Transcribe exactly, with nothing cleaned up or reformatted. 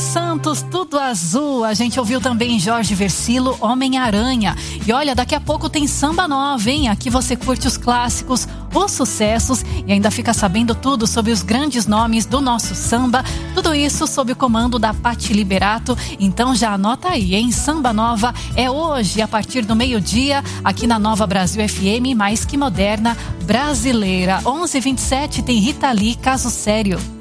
Santos, Tudo Azul. A gente ouviu também Jorge Versilo, Homem-Aranha. E olha, daqui a pouco tem samba nova, hein? Aqui você curte os clássicos, os sucessos e ainda fica sabendo tudo sobre os grandes nomes do nosso samba. Tudo isso sob o comando da Pati Liberato. Então já anota aí, hein? Samba Nova é hoje, a partir do meio-dia, aqui na Nova Brasil F M, mais que moderna, brasileira. onze e vinte e sete tem Rita Lee, Caso Sério.